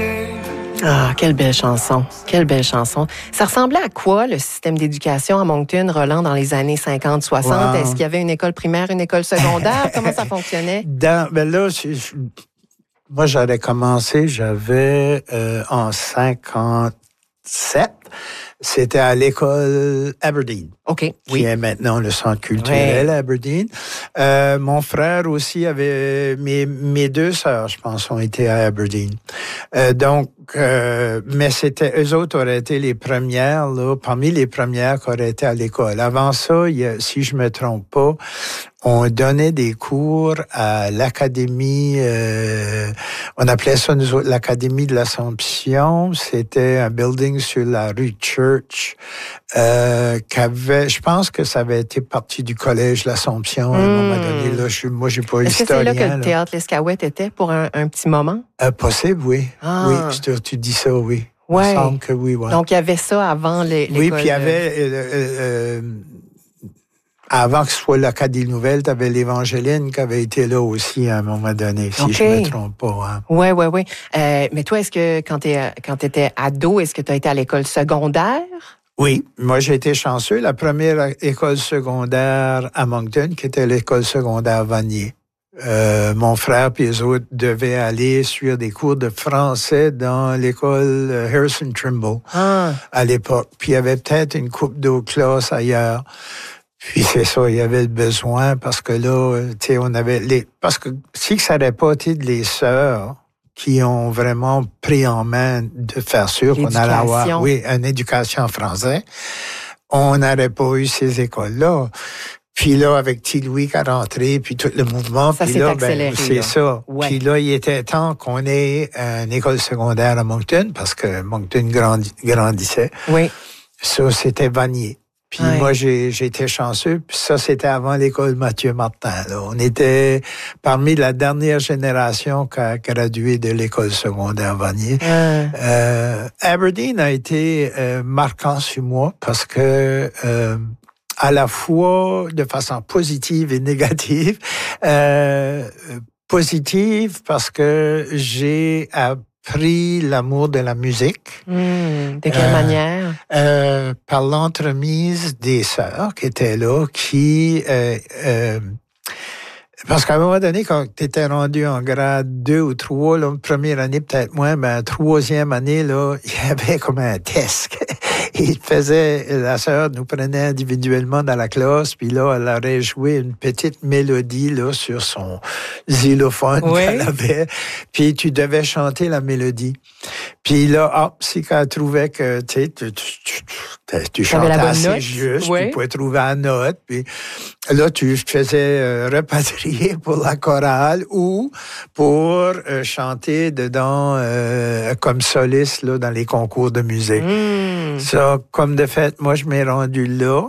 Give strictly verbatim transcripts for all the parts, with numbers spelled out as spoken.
Ah, quelle belle chanson. Quelle belle chanson. Ça ressemblait à quoi, le système d'éducation à Moncton, Roland, dans les années cinquante soixante? Wow. Est-ce qu'il y avait une école primaire, une école secondaire? Comment ça fonctionnait? Dans, ben là, je, je, moi, j'avais commencé, j'avais euh, en cinquante-sept, c'était à l'école Aberdeen. OK, qui oui. est maintenant le centre culturel oui. Aberdeen. Euh, mon frère aussi avait... Mes, mes deux sœurs, je pense, ont été à Aberdeen. Euh, donc, euh, mais c'était... Eux autres auraient été les premières, là, parmi les premières qui auraient été à l'école. Avant ça, il y a, si je me trompe pas, on donnait des cours à l'académie, euh, on appelait ça nous autres, l'académie de l'Assomption. C'était un building sur la rue Church, euh, qu'avait, je pense que ça avait été partie du collège l'Assomption à un mmh. moment donné. Là, je, moi, j'ai pas Est-ce historien. Est-ce que c'est là que là. le théâtre L'Escaouette était pour un, un petit moment? Euh, possible, oui. Ah. Oui, tu, tu dis ça, oui. Ouais. Il me semble que oui, ouais. Donc, il y avait ça avant les, l'école. Oui, puis il y avait... Euh, euh, euh, avant que ce soit l'Acadie Nouvelle, tu avais l'Évangéline qui avait été là aussi à un moment donné, si okay. je ne me trompe pas. Hein. Oui, oui, oui. Euh, mais toi, est-ce que quand tu quand étais ado, est-ce que tu as été à l'école secondaire? Oui, moi j'ai été chanceux. La première école secondaire à Moncton, qui était l'école secondaire Vanier. Euh, mon frère et les autres devaient aller suivre des cours de français dans l'école Harrison Trimble ah. à l'époque. Puis il y avait peut-être une couple d'autres classes ailleurs. Puis c'est ça, il y avait le besoin parce que là, tu sais, on avait les... Parce que si ça n'aurait pas été de les sœurs qui ont vraiment pris en main de faire sûr qu'on allait avoir, oui, une éducation en français, on n'aurait pas eu ces écoles-là. Puis là, avec T. Louis qui est rentré, puis tout le mouvement, ça puis s'est là, accéléré, ben, c'est là. ça. Ouais. Puis là, il était temps qu'on ait une école secondaire à Moncton parce que Moncton grandi... grandissait. Oui. Ça, c'était Vanier. Puis ouais. moi, j'ai, j'ai été chanceux. Puis ça, c'était avant l'école Mathieu Martin. Là. On était parmi la dernière génération qui a gradué de l'école secondaire Vanier. Ouais. Euh, Aberdeen a été euh, marquant sur moi parce que euh, à la fois de façon positive et négative. Euh, positive parce que j'ai appris l'amour de la musique. Mmh, de quelle euh, manière? Euh, par l'entremise des sœurs qui étaient là, qui... Euh, euh, parce qu'à un moment donné, quand tu étais rendu en grade deux ou trois, là, première année peut-être moins, mais troisième année, là, il y avait comme un test. Il faisait, la sœur nous prenait individuellement dans la classe, puis là, elle aurait joué une petite mélodie là sur son xylophone oui. qu'elle avait, puis tu devais chanter la mélodie. Puis là, hop, si elle trouvait que tu sais, tu, tu, tu, tu chantais assez note. juste, oui. tu pouvais trouver la note, puis là, tu faisais euh, repatrier pour la chorale ou pour euh, chanter dedans euh, comme soliste là, dans les concours de musique. Mm. Ça, comme de fait, moi, je m'ai rendu là.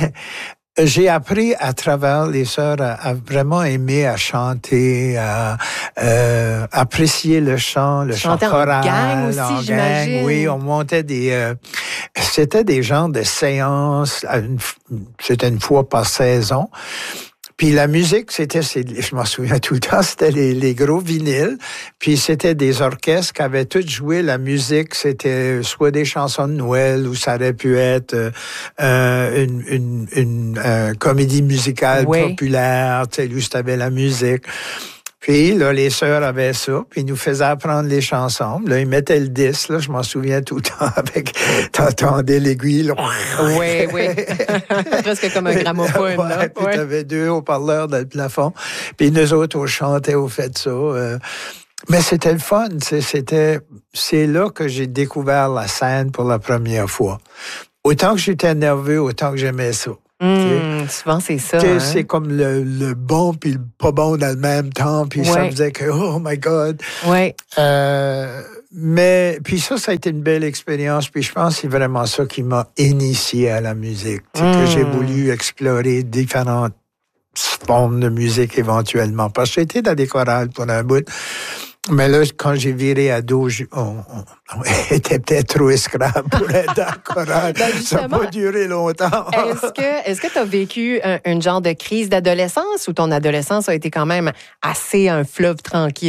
J'ai appris à travers les sœurs à, à vraiment aimer à chanter, à euh, apprécier le chant, le chanter chant choral. En gang aussi, en j'imagine. Gang, oui, on montait des... Euh, c'était des genres de séances, une, c'était une fois par saison. Puis la musique, c'était, je m'en souviens tout le temps, c'était les, les gros vinyles. Puis c'était des orchestres qui avaient tous joué la musique. C'était soit des chansons de Noël ou ça aurait pu être euh, une, une, une euh, comédie musicale oui. populaire, tu sais, juste avec la musique. Puis là, les sœurs avaient ça, puis ils nous faisaient apprendre les chansons. Là, ils mettaient le disque, là, je m'en souviens tout le temps, avec, t'entendais l'aiguille, là. Oui, oui. Presque comme un gramophone, ouais, là. Puis ouais. t'avais deux haut-parleurs dans le plafond. Puis nous autres, on chantait au fait de ça. Euh, mais c'était le fun, c'était, c'est là que j'ai découvert la scène pour la première fois. Autant que j'étais nerveux, autant que j'aimais ça. Mmh, souvent, c'est ça. Hein? C'est comme le, le bon puis le pas bon dans le même temps. Puis ouais. ça faisait que, oh my God. Ouais. Euh, mais, puis ça, ça a été une belle expérience. Puis je pense que c'est vraiment ça qui m'a initié à la musique. Mmh. Que j'ai voulu explorer différentes formes de musique éventuellement. Parce que j'ai été dans des chorales pour un bout. Mais là, quand j'ai viré ado, on, on, on était peut-être trop esclave pour être dans le chorale. Ben ça n'a pas duré longtemps. Est-ce que est-ce que tu as vécu un, un genre de crise d'adolescence ou ton adolescence a été quand même assez un fleuve tranquille?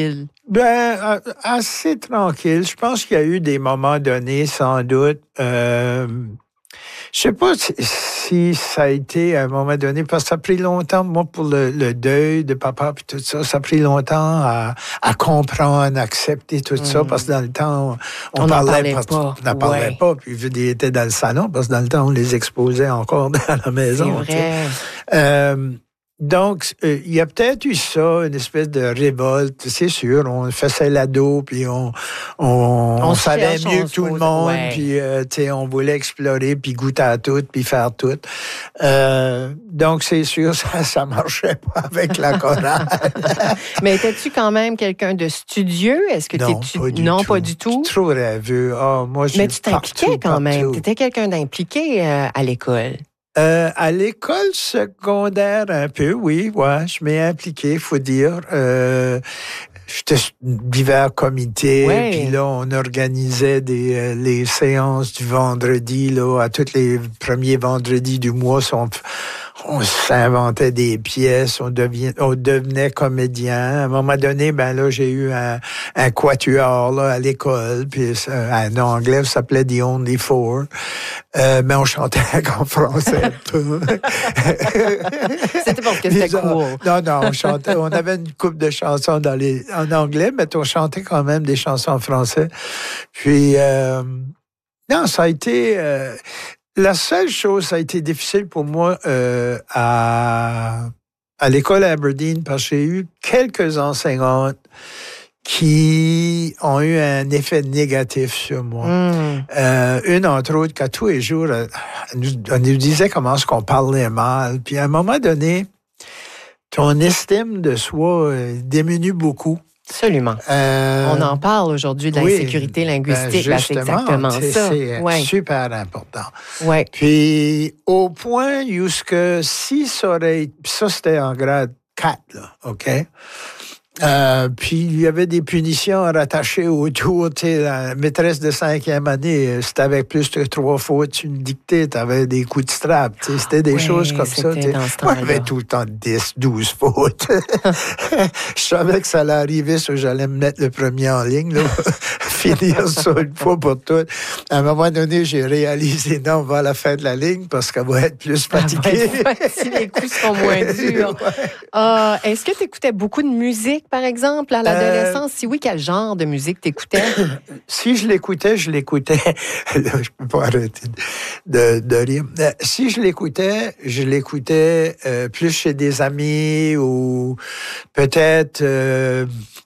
Ben, assez tranquille. Je pense qu'il y a eu des moments donnés, sans doute. Euh, je sais pas si, si ça a été à un moment donné, parce que ça a pris longtemps, moi, pour le, le deuil de papa puis tout ça, ça a pris longtemps à, à comprendre, à accepter tout mm. ça, parce que dans le temps, on, on parlait, parlait parce, pas. On n'en parlait ouais. pas, puis il était dans le salon, parce que dans le temps, on les exposait encore dans la maison. C'est vrai. Euh, Donc, il euh, y a peut-être eu ça, une espèce de révolte, c'est sûr. On faisait l'ado, puis on, on, on, on savait cherche, mieux on que tout le monde, ouais. puis euh, on voulait explorer, puis goûter à tout, puis faire tout. Euh, donc, c'est sûr, ça ça marchait pas avec la chorale. Mais étais-tu quand même quelqu'un de studieux? Est-ce que non, tu pas du non, tout. pas du tout. Trop rêveux. Oh, moi, Mais tu t'impliquais partout, quand même. partout. Tu étais quelqu'un d'impliqué euh, à l'école. Euh, à l'école secondaire, un peu, oui, ouais, je m'ai impliqué, faut dire. Euh, J'étais divers comités, ouais. puis là, on organisait des, euh, les séances du vendredi, là, à tous les premiers vendredis du mois, on, on s'inventait des pièces, on, devient, on devenait comédien. À un moment donné, ben là, j'ai eu un, un quatuor, là, à l'école, puis en anglais, ça s'appelait The Only Four. Euh, mais on chantait en français un peu. C'était parce que c'était cool. Non, non, on chantait, on avait une couple de chansons dans les, en anglais, mais on chantait quand même des chansons en français. Puis, euh, non, ça a été... Euh, la seule chose, ça a été difficile pour moi euh, à, à l'école à Aberdeen, parce que j'ai eu quelques enseignantes qui ont eu un effet négatif sur moi. Mm. Euh, une, entre autres, qu'à tous les jours, elle, elle, nous, elle nous disait comment est-ce qu'on parlait mal. Puis à un moment donné, ton estime de soi euh, diminue beaucoup. Absolument. Euh, On en parle aujourd'hui de l'insécurité oui, linguistique. Ben c'est exactement ça. C'est ouais. super important. Ouais. Puis au point où ce que si ça aurait... Ça, c'était en grade quatre, là, OK? Euh, puis, il y avait des punitions rattachées autour. Tu sais, la maîtresse de cinquième année, si t'avais plus de trois fautes, une dictée, t'avais des coups de strap. Tu sais, c'était des oui, choses comme ça. Moi, j'avais tout le temps dix, douze fautes. Je savais que ça allait arriver, so j'allais me mettre le premier en ligne, là, finir ça une fois pour toutes. À un moment donné, j'ai réalisé, non, on va à la fin de la ligne parce qu'elle va être plus fatiguée. Si les coups seront moins durs. Ouais. Uh, est-ce que tu écoutais beaucoup de musique, par exemple, à l'adolescence? Euh, si oui, quel genre de musique t'écoutais? Si je l'écoutais, je l'écoutais. Là, je peux pas arrêter de, de rire. Si je l'écoutais, je l'écoutais euh, plus chez des amis ou peut-être... Euh,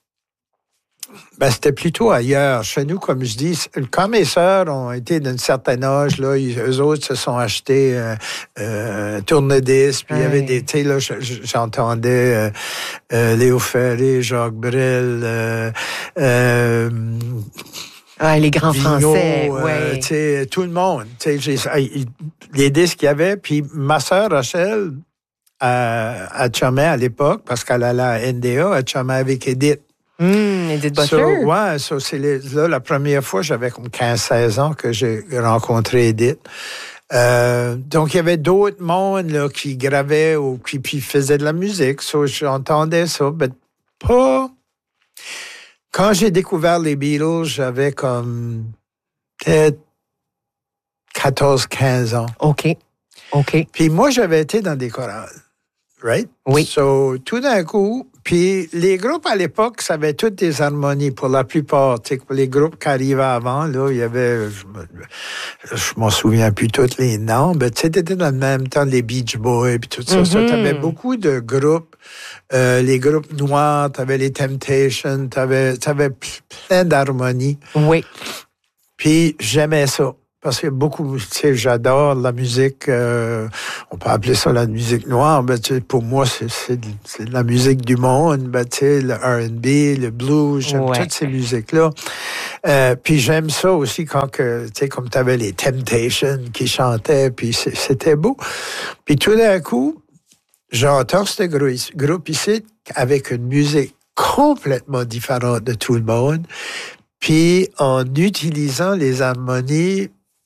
ben, c'était plutôt ailleurs. Chez nous, comme je dis, quand mes sœurs ont été d'un certain âge, là, ils, eux autres se sont achetés euh, euh, tourne-disques, puis il y avait des, tu sais, là, j'entendais euh, euh, Léo Ferré, Jacques Brel, euh, euh, ouais, les grands Vigneault, français, euh, ouais. Tu sais, tout le monde, tu sais, les disques qu'il y avait, puis ma sœur Rachel, à, à chômait à l'époque, parce qu'elle allait à N D A, elle chômait avec Edith. Mmh, Edith Butler. So, ouais, so c'est les, là, la première fois, j'avais comme quinze seize ans que j'ai rencontré Edith. Euh, donc, il y avait d'autres mondes là, qui gravaient ou qui puis faisaient de la musique. So, j'entendais ça, mais pas... Quand j'ai découvert les Beatles, j'avais comme peut-être quatorze quinze ans. OK. OK. Puis moi, j'avais été dans des chorales. Right? Oui. So, tout d'un coup, puis les groupes à l'époque, ça avait toutes des harmonies pour la plupart. Tu sais, pour les groupes qui arrivaient avant, là, il y avait, je me, je m'en souviens plus tous les noms, mais tu sais, t'étais dans le même temps les Beach Boys puis tout ça. Mm-hmm. Ça, t'avais beaucoup de groupes, euh, les groupes noirs, t'avais les Temptations, t'avais, t'avais plein d'harmonies. Oui. Puis j'aimais ça. Parce que beaucoup, tu sais, j'adore la musique, euh, on peut appeler ça la musique noire, mais tu sais, pour moi, c'est, c'est, de, c'est de la musique du monde, ben, tu sais, le R and B, le blues, j'aime ouais. toutes ces musiques-là. Euh, puis j'aime ça aussi quand que, tu sais, comme tu avais les Temptations qui chantaient, puis c'était beau. Puis tout d'un coup, j'entends ce groupe ici avec une musique complètement différente de tout le monde, puis en utilisant les harmonies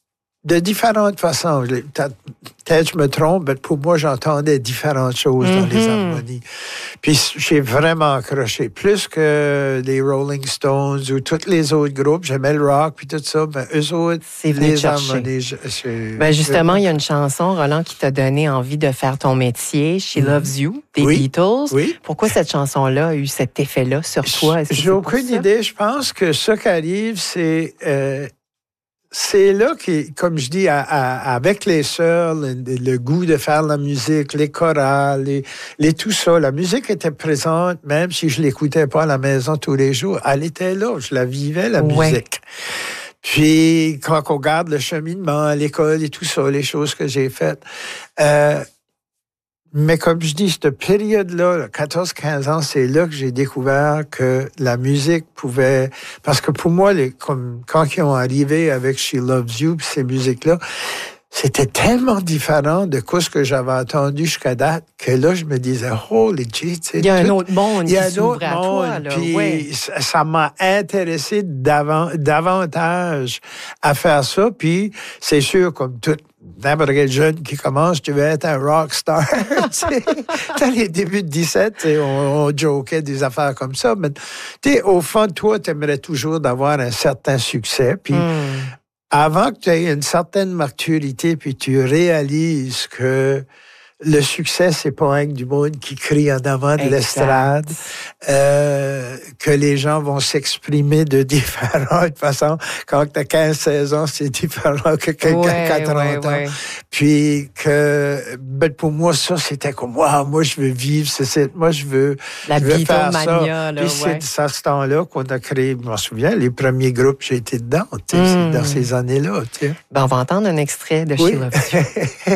de différentes façons. Peut-être je me trompe, mais pour moi, j'entendais différentes choses mm-hmm. dans les harmonies. Puis j'ai vraiment accroché. Plus que les Rolling Stones ou tous les autres groupes. J'aimais le rock puis tout ça, mais eux autres, c'est les harmonies... Je, je, ben justement, il y a une chanson, Roland, qui t'a donné envie de faire ton métier, She mm-hmm. Loves You, des oui. Beatles. Oui. Pourquoi cette chanson-là a eu cet effet-là sur toi? J'ai aucune idée. Je pense que ce qui arrive, c'est... Euh, c'est là que, comme je dis, à, à, avec les sœurs, le, le goût de faire la musique, les chorales, les, les tout ça, la musique était présente, même si je l'écoutais pas à la maison tous les jours. Elle était là, je la vivais, la ouais. musique. Puis, quand on regarde le cheminement à l'école et tout ça, les choses que j'ai faites, euh, mais comme je dis, cette période-là, quatorze quinze ans, c'est là que j'ai découvert que la musique pouvait... Parce que pour moi, les, comme, quand ils ont arrivé avec She Loves You, ces musiques-là, c'était tellement différent de ce que j'avais entendu jusqu'à date que là, je me disais, holy gee, il y a tout, un autre monde il y a qui s'ouvre à toi. Là, puis ouais. ça, ça m'a intéressé davant, davantage à faire ça. Puis c'est sûr, comme tout n'importe quel jeune qui commence, tu veux être un rock star. Dans les débuts de dix-sept, on, on jokait des affaires comme ça. Mais au fond de toi, tu aimerais toujours d'avoir un certain succès. Puis mm. avant que tu aies une certaine maturité, puis tu réalises que le succès, c'est pas un du monde qui crie en avant de exact. L'estrade, euh, que les gens vont s'exprimer de différentes façons. Quand tu as quinze seize ans, c'est différent que quelqu'un ouais, qui a quarante ouais, ans. ouais. Puis que, ben pour moi, ça, c'était comme, wow, moi, je veux vivre, c'est, c'est, moi, je veux, La je veux faire mania, ça. Là, Puis ouais. c'est à ce temps-là qu'on a créé, je m'en souviens, les premiers groupes, j'ai été dedans, tu sais, mm. dans ces années-là, tu sais. Ben, on va entendre un extrait de oui. She Loves You.